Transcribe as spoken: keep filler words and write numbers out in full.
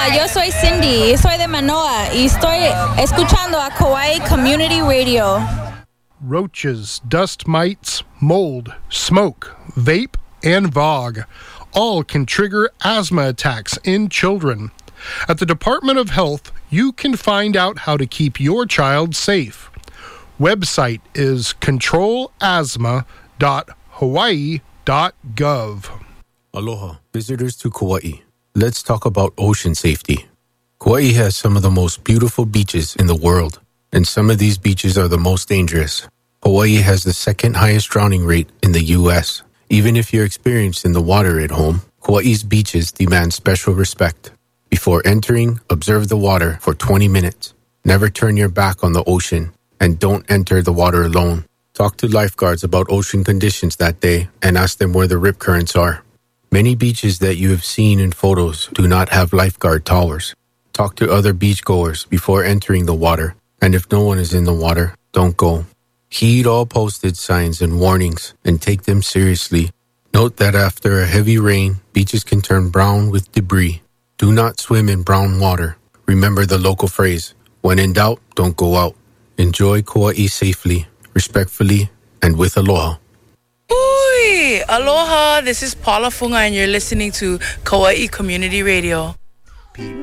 Hola, yo soy Cindy, soy de Manoa y estoy escuchando a Kauai Community Radio. Roaches, dust mites, mold, smoke, vape, and V O G all can trigger asthma attacks in children. At the Department of Health, you can find out how to keep your child safe. Website is control asthma dot hawaii dot gov. Aloha, visitors to Kauai. Let's talk about ocean safety. Kauai has some of the most beautiful beaches in the world, and some of these beaches are the most dangerous. Hawaii has the second highest drowning rate in the U S. Even if you're experienced in the water at home, Kauai's beaches demand special respect. Before entering, observe the water for twenty minutes. Never turn your back on the ocean, and don't enter the water alone. Talk to lifeguards about ocean conditions that day and ask them where the rip currents are. Many beaches that you have seen in photos do not have lifeguard towers. Talk to other beachgoers before entering the water, and if no one is in the water, don't go. Heed all posted signs and warnings and take them seriously. Note that after a heavy rain, beaches can turn brown with debris. Do not swim in brown water. Remember the local phrase, when in doubt, don't go out. Enjoy Kauai safely, respectfully, and with aloha. Oi! Aloha, this is Paula Funga and you're listening to Kauai Community Radio.